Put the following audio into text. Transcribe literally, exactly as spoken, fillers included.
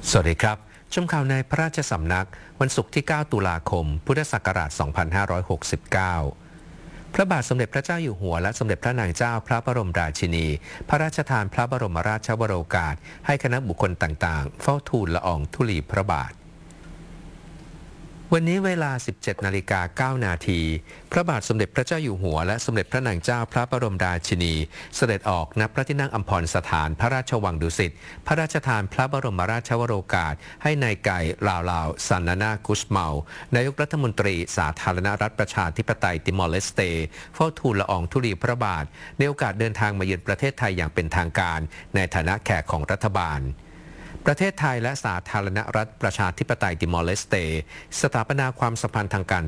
สวัสดีครับชมข่าวในพระราชสำนักวันศุกร์ที่ เก้า ตุลาคม พุทธศักราช สองพันห้าร้อยหกสิบเก้า พระบาทสมเด็จพระเจ้าอยู่หัวและสมเด็จพระนางเจ้าพระบรมราชินี พระราชทานพระบรมราชวโรกาสให้คณะบุคคลต่างๆ เฝ้าทูลละอองธุลีพระบาทวันนี้เวลา สิบเจ็ดนาฬิกาเก้า นาที พระบาทสมเด็จพระเจ้าอยู่หัวและสมเด็จพระนางเจ้าพระบรมราชินีเสด็จออกณพระที่นั่งอัมพรสถานพระราชวังดุสิตพระราชทานพระบรมราชวโรกาสให้นายไก่ลาวลาวซานานากุสเมานายกรัฐมนตรีสาธารณรัฐประชาธิปไตยติมอร์เลสเตเฝ้าทูลละอองธุลีพระบาทในโอกาสเดินทางมาเยือนประเทศไทยอย่างเป็นทางการในฐานะแขกของรัฐบาลประเทศไทยและสาธารณรัฐประชาธิปไตยติมอร์เลสเตสถาปนาความสัมพันธ์ทางการ